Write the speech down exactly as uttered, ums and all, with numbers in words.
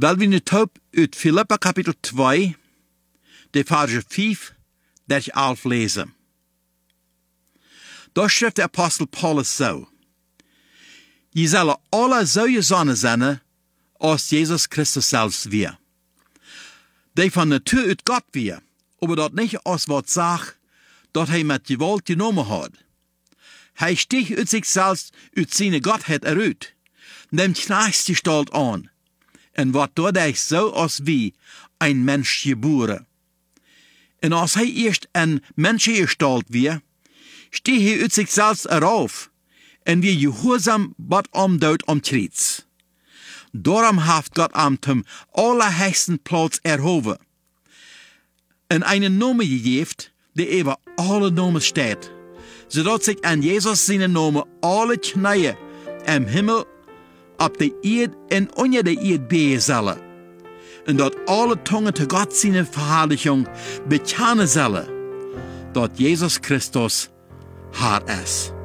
Weil wir nu taub uit Philippa kapitel twee, de Verse vijf, dertig elf lesen. Da schreibt der Apostel Paulus so: Je zullen alle zo gezonnen zijn, als Jesus Christus selbst wir. Die von Natur uit Gott wir, aber dat nicht als wat sagt, dat hij met gewalt genomen hat. Hij stieg uit sich selbst, uit seine Gottheit eruit, nimmt Knechtsgestalt an, en wordt dadurch so als wie ein Mensch geboren. En als hij eerst een Menschengestalt wir, stieg hij uit sich selbst erauf, en wie gehorsam wat omduidt om Kreuz. Daarom heeft Gott am zum allerhöchsten Platz erhoben, en einen Namen gegeven, die über alle Namen steht, zodat sich an Jesus seine Namen alle Knieën im Himmel, op de Erde en onder de Erde beugen zullen, en dat alle Zungen zu Gott seine Verherrlichung bekennen zullen, dat Jesus Christus Herr ist.